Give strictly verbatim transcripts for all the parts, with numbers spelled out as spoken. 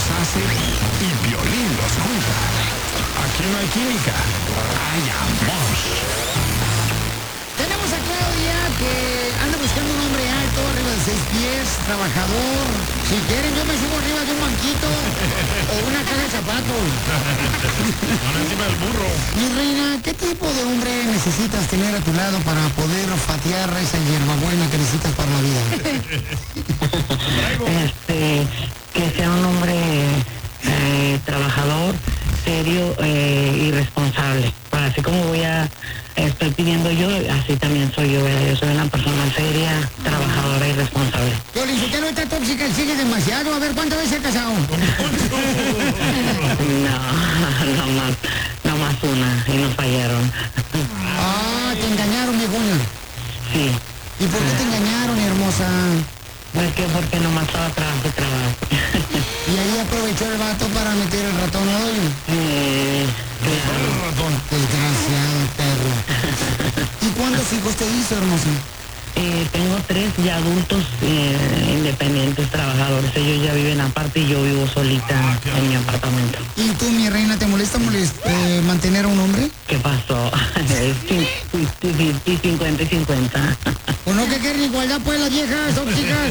los hace y Piolín los junta. Aquí no hay química, hay amor. Tenemos a Claudia que anda buscando un hombre alto, arriba de seis pies, trabajador. Si quieren yo me subo arriba de un banquito o una caja de zapatos. No encima del burro. Mi reina, ¿qué tipo de hombre necesitas tener a tu lado para poder fatear esa hierbabuena que necesitas para la vida? Este, que sea un hombre eh, trabajador, serio eh, y responsable. Pues así como voy a estoy pidiendo yo, así también soy yo. ¿verdad? Yo soy una persona seria, trabajadora y responsable. Piolín, si usted no está tóxica, sigue demasiado. A ver, ¿cuántas veces se ha casado? No, no más, no más una y nos fallaron. Ah, te engañaron, viejona. Sí. ¿Y por qué te engañaron, hermosa? Pues que porque nomás estaba trabajo y trabajo. Y ahí aprovechó el vato para meter el ratón al hoyo. Eh, claro. Desgraciado perro. ¿Y cuántos hijos te hizo, hermosa? Eh, tengo tres ya adultos eh, independientes, trabajadores. Ellos ya viven aparte y yo vivo solita en mi apartamento. ¿Y tú, mi reina, te molesta molest eh, mantener a un hombre? ¿Qué pasó? Es cincuenta y cincuenta. ¿O no que quieren igualdad, pues, las viejas tóxicas?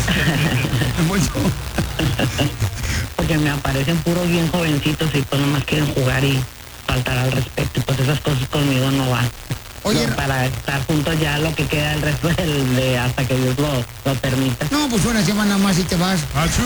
Porque me aparecen puros bien jovencitos y pues nomás quieren jugar y faltar al respeto. Pues esas cosas conmigo no van. Oye, no, para estar juntos ya lo que queda el resto del, de hasta que Dios lo, lo permita. no, pues una semana más y te vas. ¡Achú!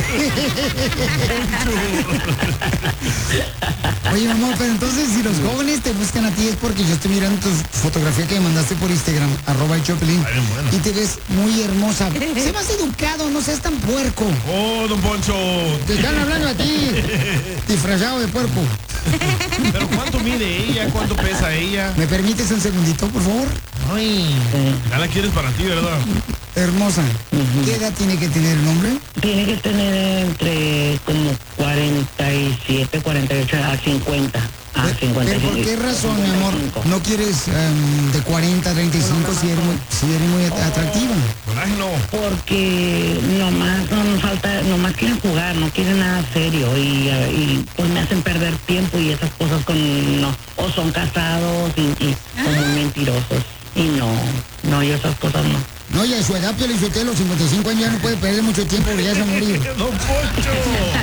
Oye, mamá, pero entonces si los jóvenes te buscan a ti es porque yo estoy mirando tu fotografía que me mandaste por Instagram, arroba el Chopelín, Ay, bueno. y te ves muy hermosa. Sé más educado, no seas tan puerco. ¡Oh, don Poncho! Te están hablando a ti, disfrazado de puerco. ¿Pero cuánto mide ella? ¿Cuánto pesa ella? ¿Me permites un segundito, por favor? Ay, ya la quieres para ti, ¿verdad? Hermosa, ¿qué edad tiene que tener el hombre? Tiene que tener entre como cuarenta y siete, cuarenta y ocho a cincuenta. Ah, cincuenta y ¿Pero por qué razón, mi amor, no quieres um, de cuarenta a treinta y cinco si eres muy, si eres muy atractiva? Ay, no. Porque nomás no nos falta, nomás quieren jugar, no quieren nada serio y, y pues me hacen perder tiempo y esas cosas con no, o son casados y, y son muy mentirosos y no, no, yo esas cosas no. No, y a su edad, Piolín Sotelo, los cincuenta y cinco años ya no puede perder mucho tiempo porque ya se ha morido. ¡Don Poncho!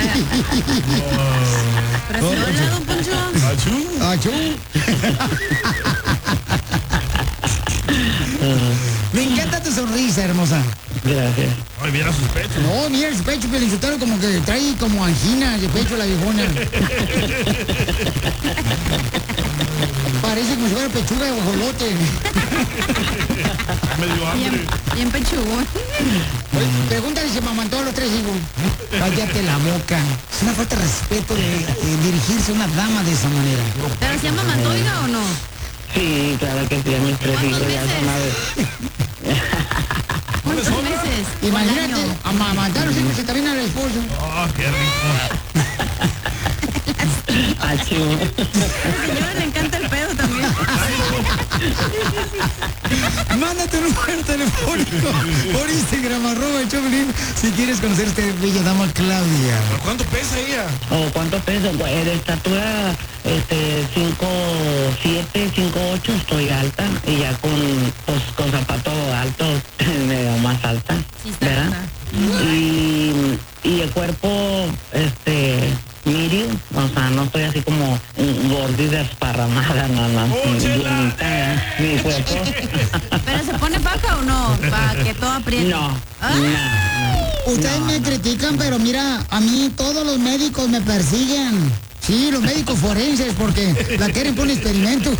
Hola, don Poncho. ¡Achú! Achú. Me encanta tu sonrisa, hermosa. Gracias. Ay, mira sus pechos. No, mira su pecho, Piolín Sotelo, como que trae como angina de pecho la viejona. Parece como si fuera pechuga de guajolote. Me dio hambre. Bien, bien pechugón. Oye, pregúntale si me amantó a los tres hijos. Cállate la boca. Es una falta de respeto de, de dirigirse a una dama de esa manera. ¿Pero se amamantó, oiga, o no? Sí, claro que sí, a mis tres ¿Cuántos hijos ya meses? son madres. ¿Cuántos meses? Imagínate, ¿O al año? amamantar a los hijos y también al esposo. ¡Ah, qué rico! Achú. A la señora le encanta el pedo también. Mándate un número telefónico por Instagram, arroba el Chopelín, si quieres conocer a esta bella dama Claudia. ¿Pero cuánto pesa ella? ¿O cuánto peso? Pues de estatura, este, cinco siete, cinco ocho, estoy alta y ya con, pues, con zapatos altos me veo más alta, Sí, está ¿verdad? alta. Y, y el cuerpo, este, medium, o sea, no estoy así como gordita desparramada, no, no, ¡Oh, chela! llenita, mi cuerpo. ¿Pero se pone paja o no? Para que todo apriete. No, Ah. no. Ustedes me critican, pero mira, a mí todos los médicos me persiguen. Sí, los médicos forenses, porque la quieren por un experimento.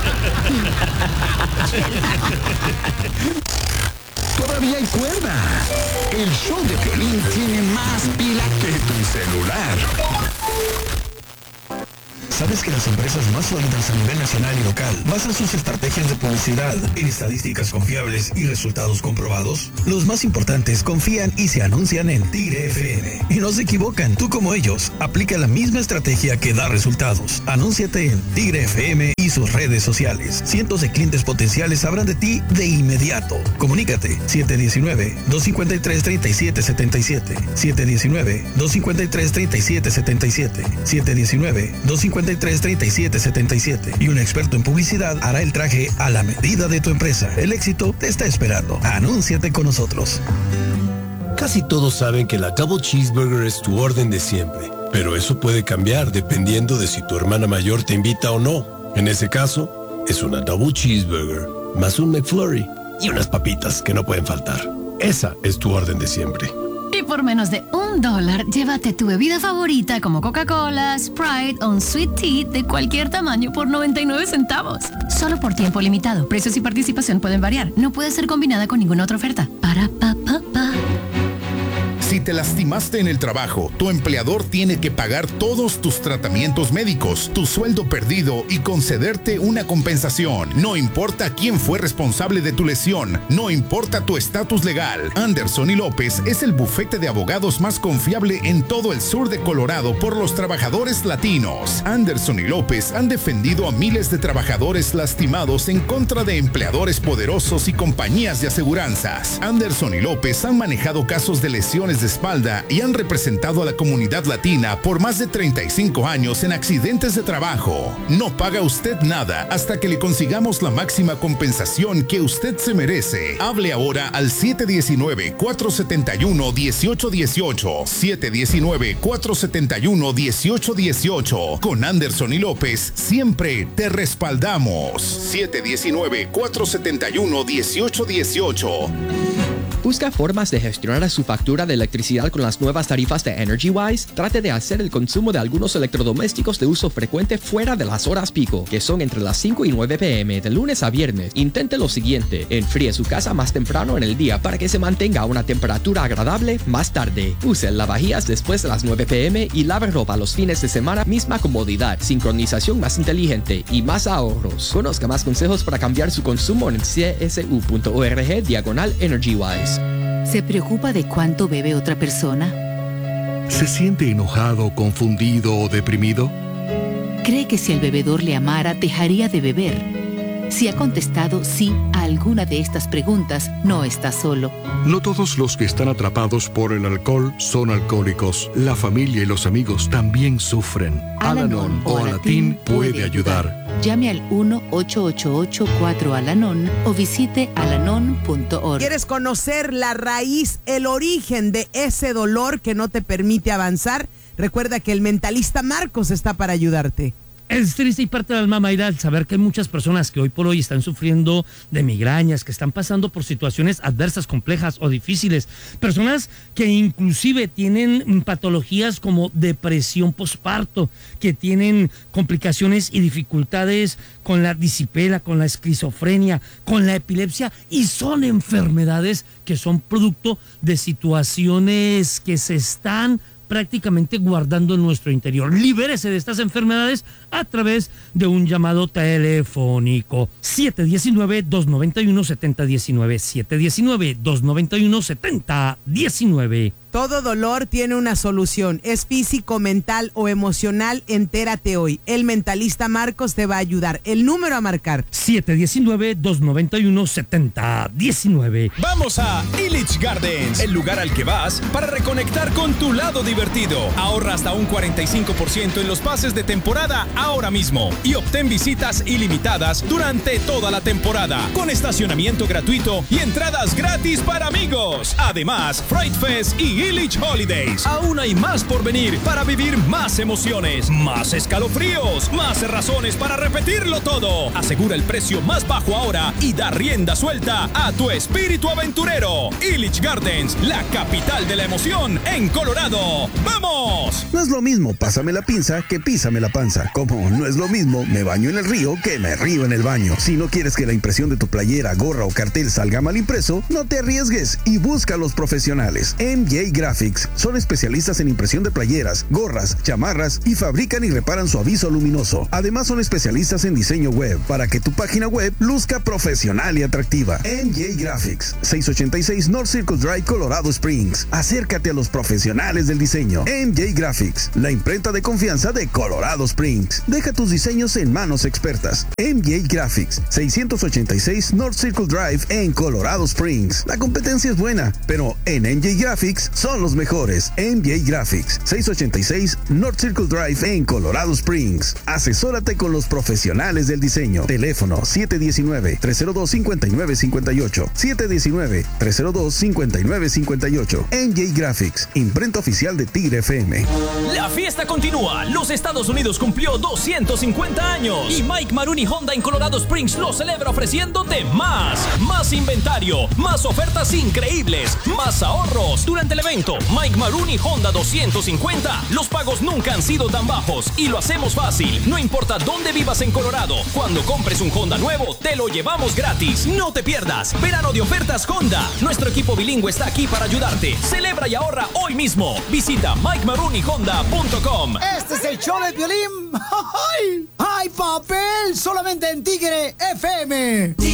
Todavía hay cuerda. El show de Piolín tiene más pila que tu celular. ¿Sabes que las empresas más sólidas a nivel nacional y local basan sus estrategias de publicidad en estadísticas confiables y resultados comprobados? Los más importantes confían y se anuncian en Tigre F M. Y no se equivocan, tú como ellos, aplica la misma estrategia que da resultados. Anúnciate en Tigre F M y sus redes sociales. Cientos de clientes potenciales sabrán de ti de inmediato. Comunícate siete uno nueve, dos cinco tres, tres siete siete siete, siete uno nueve, dos cinco tres, tres siete siete siete, siete uno nueve, dos cinco tres, tres siete siete siete y un experto en publicidad hará el traje a la medida de tu empresa. El éxito te está esperando. Anúnciate con nosotros. Casi todos saben que la Double Cheeseburger es tu orden de siempre, pero eso puede cambiar dependiendo de si tu hermana mayor te invita o no. En ese caso, es una Double Cheeseburger, más un McFlurry y unas papitas que no pueden faltar. Esa es tu orden de siempre. Y por menos de un dólar, llévate tu bebida favorita como Coca-Cola, Sprite o un Sweet Tea de cualquier tamaño por noventa y nueve centavos. Solo por tiempo limitado. Precios y participación pueden variar. No puede ser combinada con ninguna otra oferta. Para pa pa pa. Si te lastimaste en el trabajo, tu empleador tiene que pagar todos tus tratamientos médicos, tu sueldo perdido y concederte una compensación. No importa quién fue responsable de tu lesión, no importa tu estatus legal. Anderson y López es el bufete de abogados más confiable en todo el sur de Colorado por los trabajadores latinos. Anderson y López han defendido a miles de trabajadores lastimados en contra de empleadores poderosos y compañías de aseguranzas. Anderson y López han manejado casos de lesiones de espalda y han representado a la comunidad latina por más de treinta y cinco años en accidentes de trabajo. No paga usted nada hasta que le consigamos la máxima compensación que usted se merece. Hable ahora al siete uno nueve, cuatro siete uno, uno ocho uno ocho, siete uno nueve, cuatro siete uno, uno ocho uno ocho. Con Anderson y López siempre te respaldamos. siete uno nueve, cuatro siete uno, uno ocho uno ocho. ¿Busca formas de gestionar su factura de electricidad con las nuevas tarifas de EnergyWise? Trate de hacer el consumo de algunos electrodomésticos de uso frecuente fuera de las horas pico, que son entre las cinco y nueve pe eme de lunes a viernes. Intente lo siguiente: enfríe su casa más temprano en el día para que se mantenga a una temperatura agradable más tarde. Use el lavavajillas después de las nueve pe eme y lave ropa los fines de semana. Misma comodidad, sincronización más inteligente y más ahorros. Conozca más consejos para cambiar su consumo en c s u punto org diagonal EnergyWise. ¿Se preocupa de cuánto bebe otra persona? ¿Se siente enojado, confundido o deprimido? ¿Cree que si el bebedor le amara, dejaría de beber? Si ha contestado sí a alguna de estas preguntas, no está solo. No todos los que están atrapados por el alcohol son alcohólicos. La familia y los amigos también sufren. Al-Anon o Alatín puede ayudar. Llame al uno ocho ocho ocho cuatro Al-Anon o visite alanon punto org. ¿Quieres conocer la raíz, el origen de ese dolor que no te permite avanzar? Recuerda que el mentalista Marcos está para ayudarte. Es triste y parte del alma, Mayra, al saber que hay muchas personas que hoy por hoy están sufriendo de migrañas, que están pasando por situaciones adversas, complejas o difíciles. Personas que inclusive tienen patologías como depresión posparto, que tienen complicaciones y dificultades con la disipela, con la esquizofrenia, con la epilepsia, y son enfermedades que son producto de situaciones que se están prácticamente guardando en nuestro interior. Libérese de estas enfermedades a través de un llamado telefónico. siete uno nueve, dos nueve uno, siete cero uno nueve, siete uno nueve, dos nueve uno, siete cero uno nueve. Todo dolor tiene una solución. Es físico, mental o emocional. Entérate hoy. El mentalista Marcos te va a ayudar. El número a marcar: siete uno nueve, dos nueve uno, siete cero uno nueve. Vamos a Illich Gardens, el lugar al que vas para reconectar con tu lado divertido. Ahorra hasta un cuarenta y cinco por ciento en los pases de temporada ahora mismo y obtén visitas ilimitadas durante toda la temporada, con estacionamiento gratuito y entradas gratis para amigos. Además, Fright Fest y Illich Holidays. Aún hay más por venir para vivir más emociones, más escalofríos, más razones para repetirlo todo. Asegura el precio más bajo ahora y da rienda suelta a tu espíritu aventurero. Illich Gardens, la capital de la emoción en Colorado. ¡Vamos! No es lo mismo pásame la pinza que písame la panza. Como no es lo mismo me baño en el río que me río en el baño. Si no quieres que la impresión de tu playera, gorra o cartel salga mal impreso, no te arriesgues y busca a los profesionales. M J Graphics son especialistas en impresión de playeras, gorras, chamarras y fabrican y reparan su aviso luminoso. Además son especialistas en diseño web para que tu página web luzca profesional y atractiva. M J Graphics, seiscientos ochenta y seis North Circle Drive, Colorado Springs. Acércate a los profesionales del diseño. M J Graphics, la imprenta de confianza de Colorado Springs. Deja tus diseños en manos expertas. M J Graphics, seiscientos ochenta y seis North Circle Drive en Colorado Springs. La competencia es buena, pero en M J Graphics son los mejores. M J Graphics, seiscientos ochenta y seis North Circle Drive en Colorado Springs. Asesórate con los profesionales del diseño. Teléfono siete uno nueve, tres cero dos, cinco nueve cinco ocho, siete uno nueve, tres cero dos, cinco nueve cinco ocho. M J Graphics, imprenta oficial de Tigre F M. La fiesta continúa. Los Estados Unidos cumplió doscientos cincuenta años y Mike Maroney Honda en Colorado Springs lo celebra ofreciéndote más. Más inventario, más ofertas increíbles, más ahorros. Durante el evento Mike Maroney Honda doscientos cincuenta, los pagos nunca han sido tan bajos y lo hacemos fácil. No importa dónde vivas en Colorado, cuando compres un Honda nuevo, te lo llevamos gratis. No te pierdas Verano de Ofertas Honda. Nuestro equipo bilingüe está aquí para ayudarte. Celebra y ahorra hoy mismo. Visita mike maroney honda punto com. Este es el show de Piolín. ¡Ay, papel! Solamente en Tigre F M.